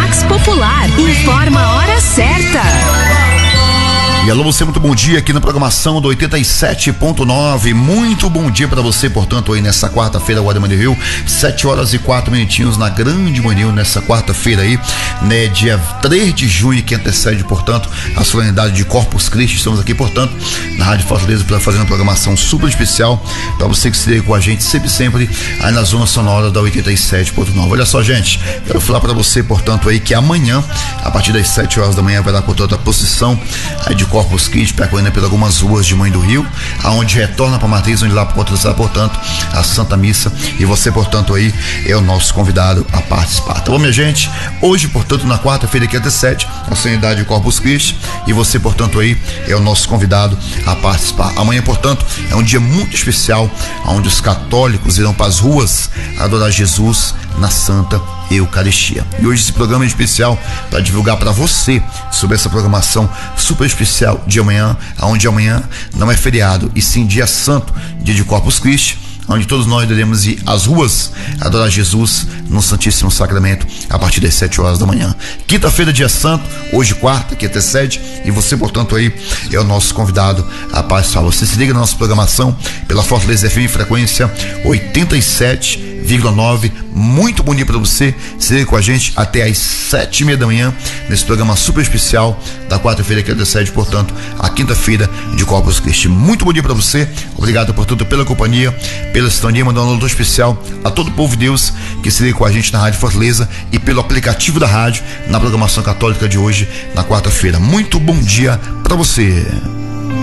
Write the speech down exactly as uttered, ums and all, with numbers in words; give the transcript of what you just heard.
Vox Popular informa a hora certa. E alô, você, muito bom dia aqui na programação do oitenta e sete ponto nove. Muito bom dia para você, portanto, aí nessa quarta-feira, Guarda Rio, sete horas e quatro minutinhos na Grande Manil, nessa quarta-feira aí, né, dia três de junho, que antecede, portanto, a solenidade de Corpus Christi. Estamos aqui, portanto, na Rádio Fortaleza para fazer uma programação super especial para você que se liga com a gente sempre, sempre aí na zona sonora da oitenta e sete ponto nove. Olha só, gente, quero falar para você, portanto, aí que amanhã, a partir das sete horas da manhã, vai dar, portanto, a procissão aí de Corpus Christi, percorrendo por algumas ruas de Mãe do Rio, aonde retorna para a matriz, onde lá acontecerá, portanto, a Santa Missa, e você, portanto, aí é o nosso convidado a participar. Tá bom, minha gente? Hoje, portanto, na quarta-feira, que antecede a solenidade de Corpus Christi, e você, portanto, aí é o nosso convidado a participar. Amanhã, portanto, é um dia muito especial, onde os católicos irão para as ruas adorar Jesus na Santa Eucaristia. E hoje esse programa é especial para divulgar para você sobre essa programação super especial de amanhã, onde amanhã não é feriado e sim dia santo, dia de Corpus Christi, onde todos nós devemos ir às ruas adorar Jesus no Santíssimo Sacramento a partir das sete horas da manhã. Quinta-feira, dia santo, hoje quarta, que antecede, e você, portanto, aí é o nosso convidado a participar. Você se liga na nossa programação pela Fortaleza F M, frequência oitenta e sete vírgula nove. Muito bom dia para você. Se liga com a gente até às sete e meia da manhã nesse programa super especial da quarta-feira, que antecede, portanto, a quinta-feira de Corpus Christi. Muito bom dia para você. Obrigado, portanto, pela companhia, pela sintonia. Mandando um alô especial a todo o povo de Deus que se liga com a gente na Rádio Fortaleza e pelo aplicativo da rádio na programação católica de hoje, na quarta-feira. Muito bom dia para você.